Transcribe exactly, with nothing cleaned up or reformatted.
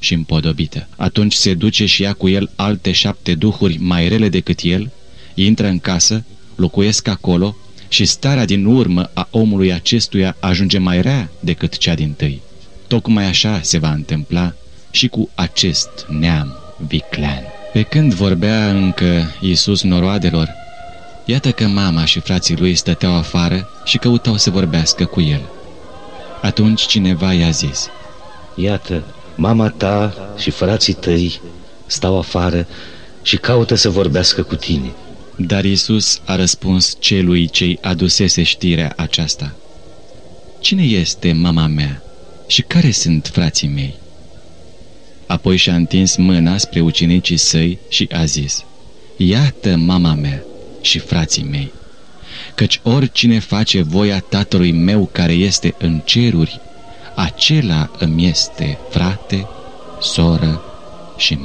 și împodobită. Atunci se duce și ia cu el alte șapte duhuri mai rele decât el, intră în casă, locuiesc acolo și starea din urmă a omului acestuia ajunge mai rea decât cea dintâi. Tocmai așa se va întâmpla și cu acest neam viclean. Pe când vorbea încă Iisus noroadelor, iată că mama și frații lui stăteau afară și căutau să vorbească cu el. Atunci cineva i-a zis: iată, mama ta și frații tăi stau afară și caută să vorbească cu tine. Dar Iisus a răspuns celui ce-i adusese știrea aceasta: cine este mama mea și care sunt frații mei? Apoi și-a întins mâna spre ucenicii săi și a zis: iată mama mea și frații mei, căci oricine face voia Tatălui meu care este în ceruri, acela îmi este frate, soră